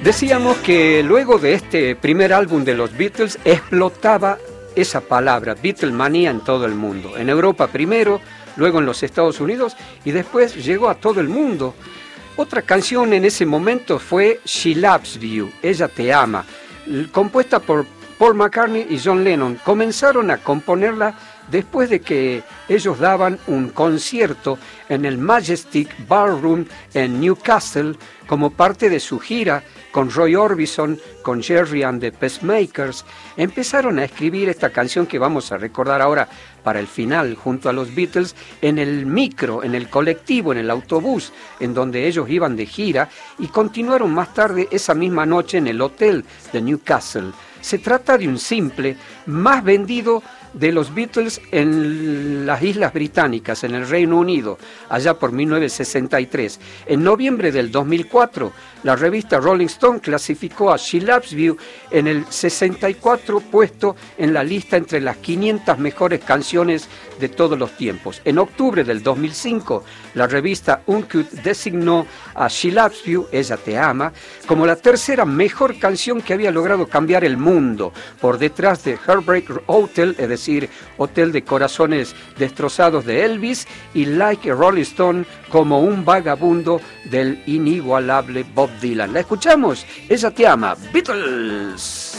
Decíamos que luego de este primer álbum de los Beatles explotaba esa palabra, Beatlemanía, en todo el mundo. En Europa primero, luego en los Estados Unidos y después llegó a todo el mundo. Otra canción en ese momento fue She Loves You, Ella Te Ama, compuesta por Paul McCartney y John Lennon. Comenzaron a componerla después de que ellos daban un concierto en el Majestic Ballroom en Newcastle como parte de su gira con Roy Orbison, con Jerry and the Pacemakers. Empezaron a escribir esta canción que vamos a recordar ahora para el final junto a los Beatles en el micro, en el colectivo, en el autobús en donde ellos iban de gira, y continuaron más tarde esa misma noche en el hotel de Newcastle. Se trata de un simple más vendido de los Beatles en las Islas Británicas, en el Reino Unido, allá por 1963. En noviembre del 2004, la revista Rolling Stone clasificó a She Loves You en el 64 puesto en la lista entre las 500 mejores canciones de todos los tiempos. En octubre del 2005, la revista Uncut designó a She Loves You, Ella Te Ama, como la tercera mejor canción que había logrado cambiar el mundo, por detrás de Heartbreak Hotel, es decir, Hotel de Corazones Destrozados de Elvis, y Like a Rolling Stone, como un vagabundo del inigualable Bob Dylan. ¿La escuchamos? Ella Te Ama, Beatles.